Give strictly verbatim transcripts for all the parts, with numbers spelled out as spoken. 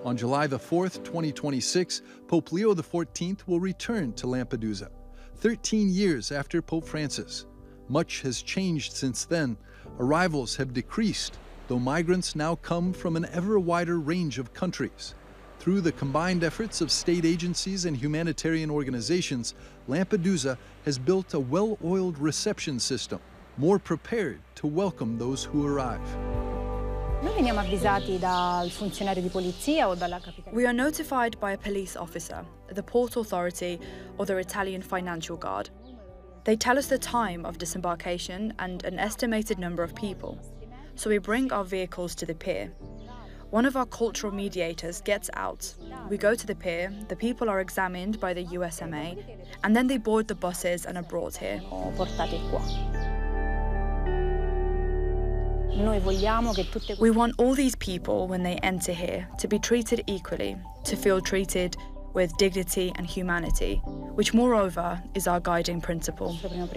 On July the fourth, twenty twenty-six, Pope Leo the fourteenth will return to Lampedusa, thirteen years after Pope Francis. Much has changed since then. Arrivals have decreased, though migrants now come from an ever wider range of countries. Through the combined efforts of state agencies and humanitarian organizations, Lampedusa has built a well-oiled reception system, more prepared to welcome those who arrive. We are notified by a police officer, the Port Authority, or the Italian Financial Guard. They tell us the time of disembarkation and an estimated number of people, so we bring our vehicles to the pier. One of our cultural mediators gets out. We go to the pier, the people are examined by the U S M A, and then they board the buses and are brought here. We want all these people, when they enter here, to be treated equally, to feel treated with dignity and humanity, which moreover is our guiding principle.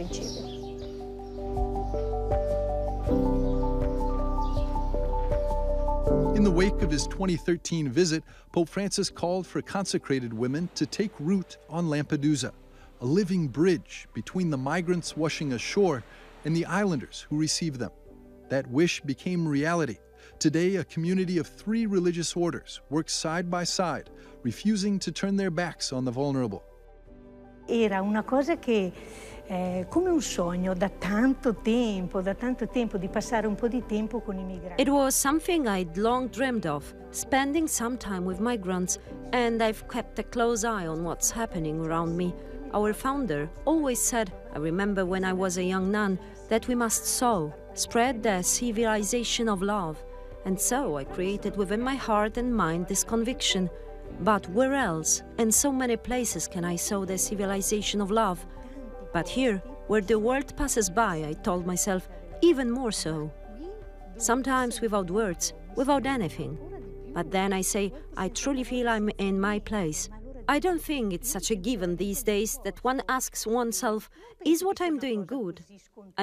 In the wake of his twenty thirteen visit, Pope Francis called for consecrated women to take root on Lampedusa, a living bridge between the migrants washing ashore and the islanders who receive them. That wish became reality. Today, a community of three religious orders works side by side, refusing to turn their backs on the vulnerable. Era una cosa che, eh, come un sogno, da tanto tempo, da tanto tempo, di passare un po' di tempo con i migranti. It was something I'd long dreamed of, spending some time with migrants, and I've kept a close eye on what's happening around me. Our founder always said, I remember when I was a young nun, that we must sow, spread the civilization of love. And so I created within my heart and mind this conviction. But where else, in so many places, can I sow the civilization of love? But here, where the world passes by, I told myself, even more so. Sometimes without words, without anything. But then I say, I truly feel I'm in my place. I don't think it's such a given these days that one asks oneself, is what I'm doing good?